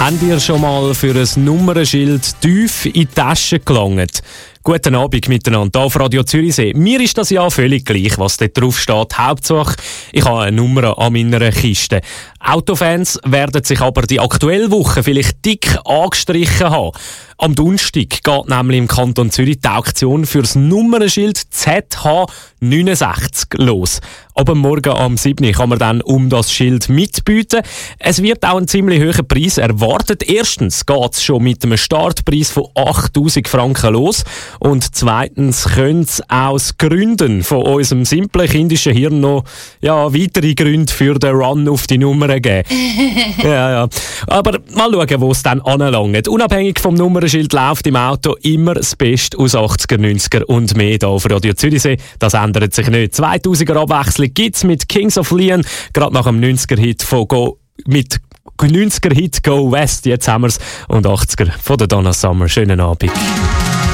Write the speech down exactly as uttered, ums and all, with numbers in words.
Habt ihr schon mal für ein Nummernschild tief in die Tasche gelangt? Guten Abend miteinander, hier auf Radio Zürichsee. Mir ist das ja völlig gleich, was dort drauf steht. Hauptsache, ich habe eine Nummer an meiner Kiste. Autofans werden sich aber die aktuelle Woche vielleicht dick angestrichen haben. Am Donnerstag geht nämlich im Kanton Zürich die Auktion für das Nummernschild Z H neunundsechzig los. Ab Morgen am siebten kann man dann um das Schild mitbieten. Es wird auch ein ziemlich hoher Preis erwartet. Erstens geht es schon mit einem Startpreis von achttausend Franken los. Und zweitens könnte es auch das Gründen von unserem simplen kindischen Hirn noch ja, weitere Gründe für den Run auf die Nummern geben. ja, ja. Aber mal schauen, wo es dann anlangt. Unabhängig vom Nummernschild läuft im Auto immer das Beste aus achtziger, neunziger und mehr hier auf Radio Zürichsee. Das ändert sich nicht. zweitausender Abwechslung gibt es mit Kings of Leon, gerade nach dem neunziger-Hit von Go mit neunziger-Hit Go West. Jetzt haben wir es. Und achtziger von der Donna Summer. Schönen Abend.